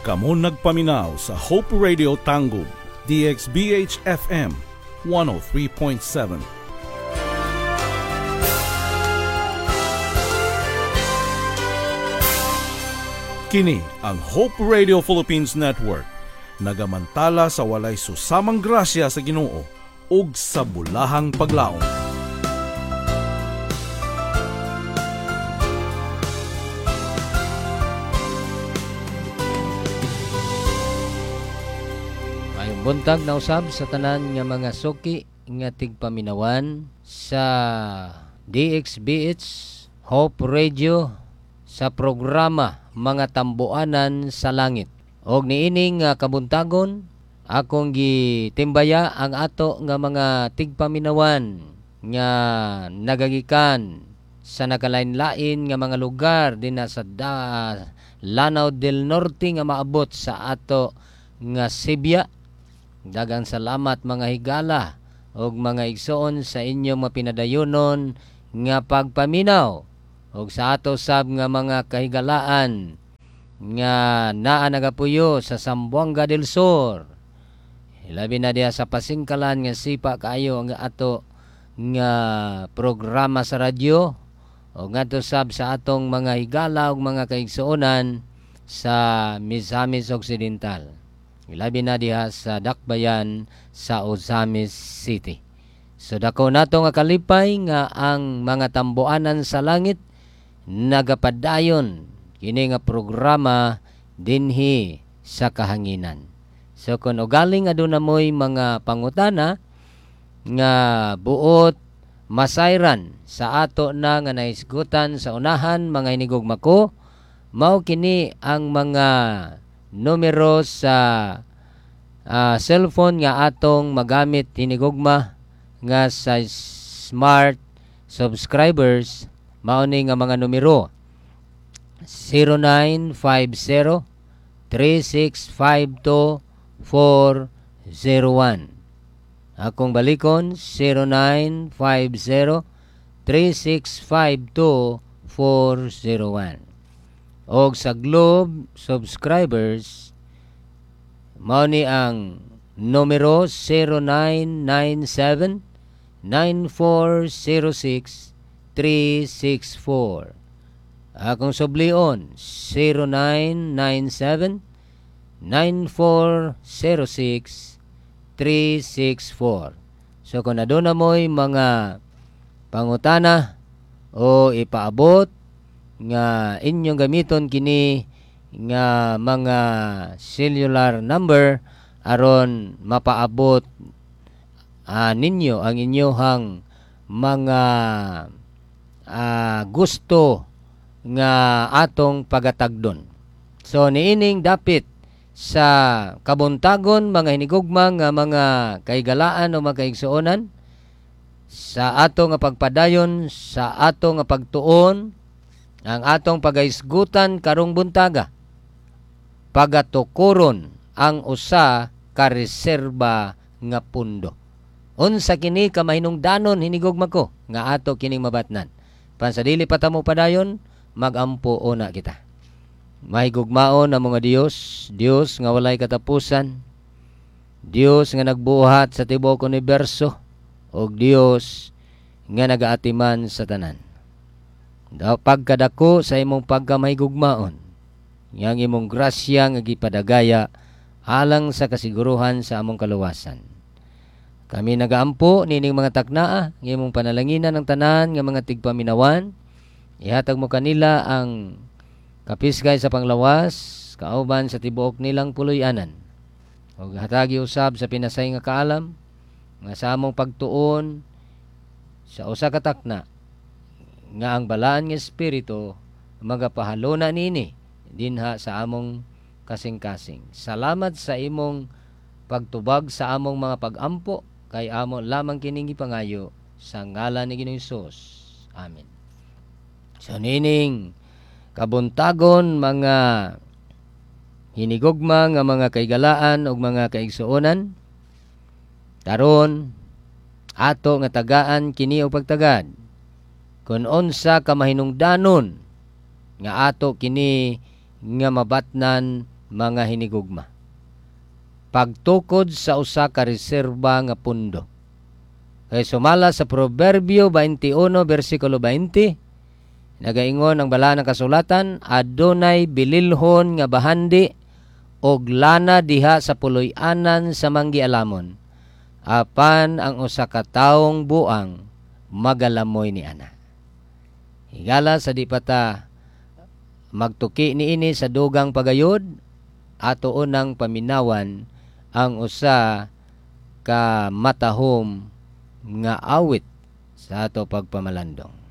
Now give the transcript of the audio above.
Kamo nagpaminaw sa Hope Radio Tangub, DXBH FM 103.7. Kini ang Hope Radio Philippines Network, nagamantala sa walay susamang grasya sa Ginoo ug sa bulahang paglaom. Mayong buntag na usab sa tanan nga mga suki nga tigpaminawan sa DXBH Hope Radio sa programa Mga Tambuanan sa Langit. Og niining kabuntagon akong gitimbaya ang ato nga mga tigpaminawan nga nagagikan sa nakalain-lain nga mga lugar dinha sa Lanao del Norte nga maabot sa ato nga Sibya. Dagang salamat mga higala og mga igsoon sa inyong mapinadayonon nga pagpaminaw og sa ato sab nga mga kahigalaan nga naa nagapuyo sa Zamboanga del Sur. Labi na diha sa pasingkalan nga sipa kaayo ang ato nga programa sa radyo o ngadto sab sa atong mga higala ug mga kaigsuonan sa Misamis Occidental. Labi na diha sa Dakbayan sa Ozamis City. So dako nato nga kalipay nga ang mga tambuanan sa langit nagapadayon kini nga programa dinhi sa kahanginan. So kung ugaling aduna moy mga pangutana nga buot masayran sa ato na nga naisgutan sa unahan mga hinigugma ko, mao kini ang mga numero sa cellphone nga atong magamit hinigugma nga sa smart subscribers. Mao ni nga mga numero 0950-3652-401. Akong balikon 0950-3652-401. Og sa Globe subscribers mao ni ang numero 0997-9406-364. Akong sublion 0997-9406-364. So kung aduna mo'y mga pangutana o ipaabot nga inyong gamiton kini nga mga cellular number aron mapaabot ninyo ang inyohang mga gusto nga atong pagatagdon. So niining dapit sa kabuntagon mga hinigugma nga mga kaigalaan o mga kaigsuonan sa ato nga pagpadayon, sa ato nga pagtuon, ang atong pagaisgutan karong buntaga, pagatukuron ang usa ka reserba nga pundo. Unsa kini ka mahinungdanon hinigugma ko nga ato kining mabatnan. Pansadili pa ta mo padayon, magampo ona kita. Mahigugmaon ang mga Dios nga walay katapusan, Dios nga nagbuhat sa tibuok universo, og Dios nga nagaatiman sa tanan. Pagkadako sa imong pagkamahigugmaon, yang imong grasya nga gipadagaya alang sa kasiguruhan sa among kaluwasan. Kami nagaampo nining mga taknaa ng imong panalanginan ng tanan nga mga tigpaminawan. Ihatag mo kanila ang kapiskay sa panglawas, kauban sa tibuok nilang puloy-anan. O hatagi usab sa pinasay nga kaalam, nga sa among pagtuon sa usa ka takna, nga ang balaan nga espiritu magapahalona nini dinha sa among kasing-kasing. Salamat sa imong pagtubag sa among mga pag-ampo, kay amo lamang kining ipangayo sa ngalan ni Ginoong Hesus. Amen. So nining kabuntagon mga hinigugma nga mga kaigalaan ug mga kaigsuonan, karon ato nga tagaan kini og pagtagad kun unsa ka mahinungdanon nga ato kini nga mabatnan mga hinigugma. Pagtukod sa usa ka reserba nga pundo. Kay sumala sa Proverbio 21 versikulo 20, nagaingon ang bala ng kasulatan, adunay bililhon nga bahandi og lana diha sa puloy-anan sa manggialamon. Apan ang usa ka tawong buang magalamoy ni ana. Higala sa di pata magtuki niini sa dugang pagayod, ato unang paminawan ang usa ka matahom nga awit sa ato pagpamalandong.